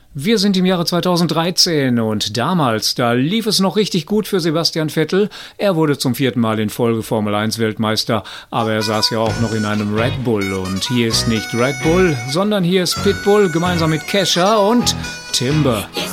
Wir sind im Jahre 2013 und damals, da lief es noch richtig gut für Sebastian Vettel. Er wurde zum 4. Mal in Folge Formel 1 Weltmeister, aber er saß ja auch noch in einem Red Bull. Und hier ist nicht Red Bull, sondern hier ist Pitbull gemeinsam mit Kesha und Timber.